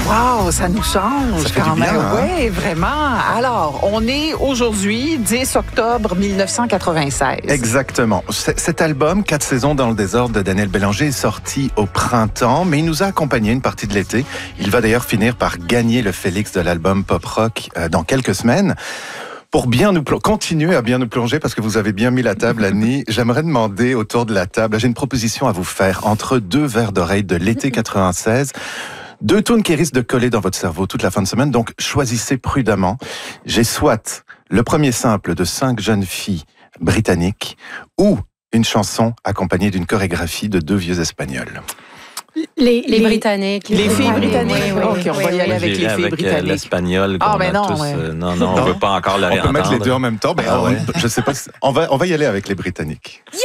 Wow, ça nous change Ça fait quand du bien, même. hein? Oui, vraiment. Alors, on est aujourd'hui 10 octobre 1996. Exactement. Cet album, 4 saisons dans le désordre de Daniel Bélanger, est sorti au printemps, mais il nous a accompagnés une partie de l'été. Il va d'ailleurs finir par gagner le Félix de l'album Pop Rock dans quelques semaines. Pour continuer à bien nous plonger, parce que vous avez bien mis la table, Annie, j'aimerais demander autour de la table, j'ai une proposition à vous faire entre deux verres d'oreille de l'été 96. Deux tunes qui risquent de coller dans votre cerveau toute la fin de semaine, donc choisissez prudemment. J'ai soit le premier simple de 5 jeunes filles britanniques ou une chanson accompagnée d'une chorégraphie de 2 vieux Espagnols. Les Britanniques. Les filles britanniques. Oui, OK, on va y aller avec les filles britanniques. L'espagnol. Ah, ben non, tous, ouais. non, on veut pas encore le On peut réentendre. mettre les deux en même temps, mais Ah ouais. je sais pas. On va y aller avec les Britanniques.